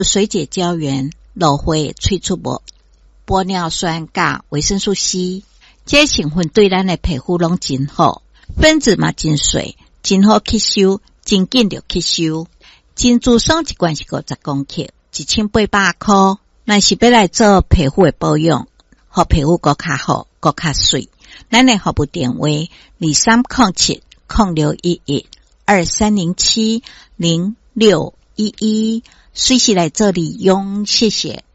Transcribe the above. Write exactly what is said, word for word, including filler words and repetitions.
水解胶原、芦花萃出物、玻尿酸甲维生素 C， 这些成分对咱的皮肤拢真好，分子嘛真细，真好吸收，真紧就吸收。珍珠霜一罐是五十公克，一千八百块。咱是要来做皮肤的保养，互皮肤更较好，更较水。咱的服务电话二三零七零六一一二三零七零六一一，随时来做利用，谢谢。